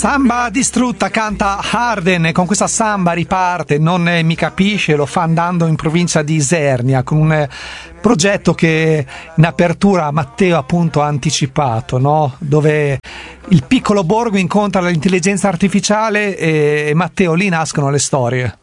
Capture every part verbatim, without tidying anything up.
Samba distrutta canta Harden e con questa samba riparte, non mi capisce, lo fa andando in provincia di Isernia con un progetto che in apertura Matteo appunto ha anticipato, no? Dove il piccolo borgo incontra l'intelligenza artificiale e Matteo, lì nascono le storie.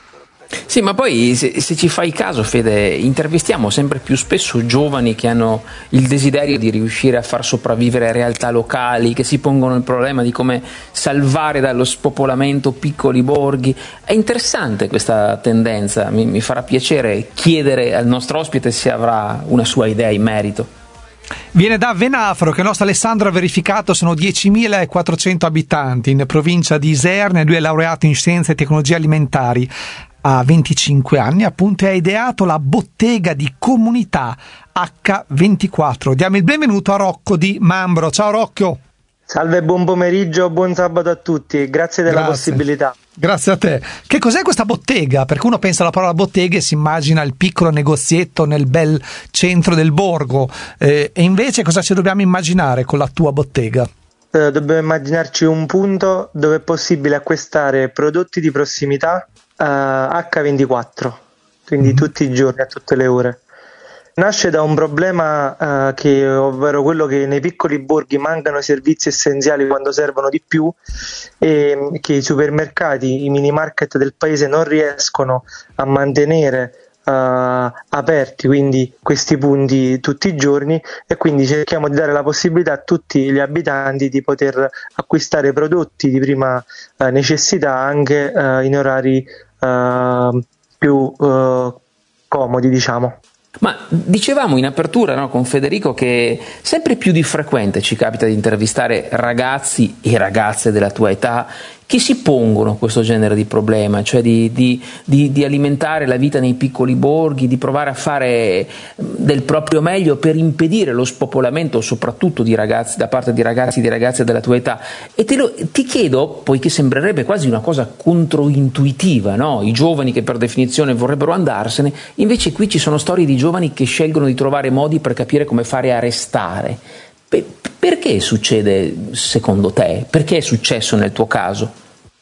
Sì, ma poi se, se ci fai caso, Fede, intervistiamo sempre più spesso giovani che hanno il desiderio di riuscire a far sopravvivere realtà locali, che si pongono il problema di come salvare dallo spopolamento piccoli borghi. È interessante questa tendenza, mi, mi farà piacere chiedere al nostro ospite se avrà una sua idea in merito. Viene da Venafro, che il nostro Alessandro ha verificato, sono diecimilaquattrocento abitanti in provincia di Isernia, lui è laureato in scienze e tecnologie alimentari. A venticinque anni appunto ha ideato la bottega di comunità acca ventiquattro. Diamo il benvenuto a Rocco di Mambro. Ciao Rocco. Salve, buon pomeriggio, buon sabato a tutti, grazie della Grazie. possibilità. Grazie a te. Che cos'è questa bottega? Perché uno pensa alla parola bottega e si immagina il piccolo negozietto nel bel centro del borgo, eh, e invece cosa ci dobbiamo immaginare con la tua bottega? Eh, dobbiamo immaginarci un punto dove è possibile acquistare prodotti di prossimità Uh, acca ventiquattro, quindi mm-hmm. tutti i giorni, a tutte le ore. Nasce da un problema uh, che, ovvero quello che nei piccoli borghi mancano servizi essenziali quando servono di più e che i supermercati, i mini market del paese non riescono a mantenere Uh, aperti, quindi questi punti tutti i giorni, e quindi cerchiamo di dare la possibilità a tutti gli abitanti di poter acquistare prodotti di prima uh, necessità anche uh, in orari uh, più uh, comodi, diciamo. Ma dicevamo in apertura, no, con Federico, che sempre più di frequente ci capita di intervistare ragazzi e ragazze della tua età che si pongono questo genere di problema, cioè di, di, di, di alimentare la vita nei piccoli borghi, di provare a fare del proprio meglio per impedire lo spopolamento soprattutto di ragazzi, da parte di ragazzi e di ragazze della tua età. E te lo, ti chiedo, poiché sembrerebbe quasi una cosa controintuitiva, no? I giovani che per definizione vorrebbero andarsene, invece qui ci sono storie di giovani che scelgono di trovare modi per capire come fare a restare. Perché succede secondo te? Perché è successo nel tuo caso?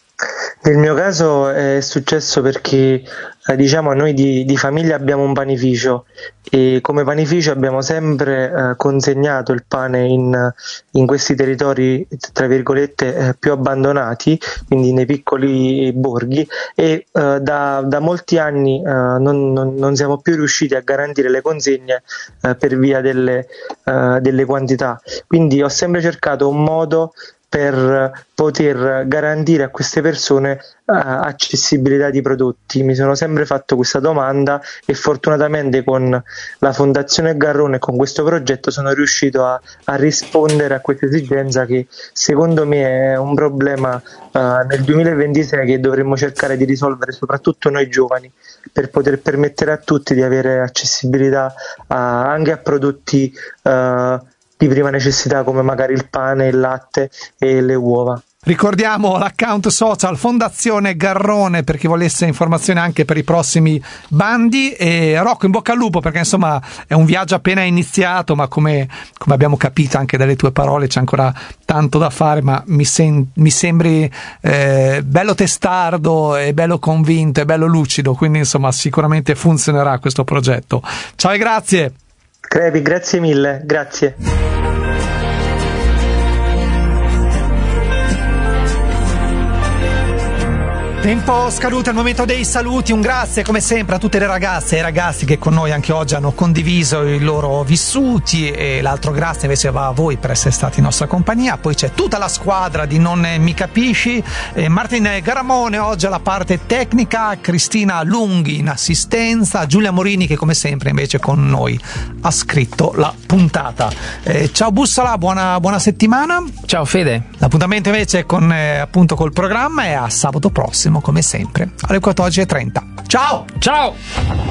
Nel mio caso è successo perché eh, diciamo noi di, di famiglia abbiamo un panificio e come panificio abbiamo sempre eh, consegnato il pane in, in questi territori tra virgolette eh, più abbandonati, quindi nei piccoli borghi, e eh, da, da molti anni eh, non, non, non siamo più riusciti a garantire le consegne eh, per via delle, eh, delle quantità, quindi ho sempre cercato un modo per poter garantire a queste persone uh, accessibilità di prodotti. Mi sono sempre fatto questa domanda e fortunatamente con la Fondazione Garrone e con questo progetto sono riuscito a, a rispondere a questa esigenza, che secondo me è un problema uh, nel duemilaventisei che dovremmo cercare di risolvere soprattutto noi giovani, per poter permettere a tutti di avere accessibilità a, anche a prodotti uh, di prima necessità come magari il pane, il latte e le uova. Ricordiamo l'account social Fondazione Garrone per chi volesse informazioni anche per i prossimi bandi. E Rocco, in bocca al lupo, perché insomma è un viaggio appena iniziato, ma come, come abbiamo capito anche dalle tue parole c'è ancora tanto da fare, ma mi, sem- mi sembri eh, bello testardo e bello convinto e bello lucido, quindi insomma sicuramente funzionerà questo progetto. Ciao e grazie. Crepi, grazie mille, grazie. Tempo scaduto, è il momento dei saluti. Un grazie come sempre a tutte le ragazze e i ragazzi che con noi anche oggi hanno condiviso i loro vissuti, e l'altro grazie invece va a voi per essere stati in nostra compagnia. Poi c'è tutta la squadra di Non Mi Capisci, eh, Martin Garamone oggi alla parte tecnica, Cristina Lunghi in assistenza, Giulia Morini che come sempre invece con noi ha scritto la puntata. Eh, ciao Bussola, buona, buona settimana. Ciao Fede. L'appuntamento invece con eh, appunto col programma è a sabato prossimo come sempre alle quattordici e trenta. Ciao! Ciao!